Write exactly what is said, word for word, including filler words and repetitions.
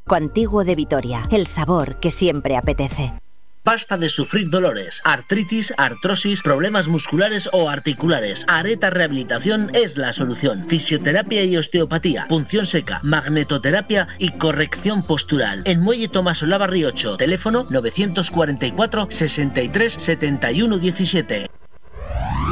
Coantiguo de Vitoria, el sabor que siempre apetece. Basta de sufrir dolores, artritis, artrosis, problemas musculares o articulares. Areta Rehabilitación es la solución. Fisioterapia y osteopatía, punción seca, magnetoterapia y corrección postural. En Muelle Tomás Olavarri ocho, teléfono novecientos cuarenta y cuatro, sesenta y tres, setenta y uno diecisiete.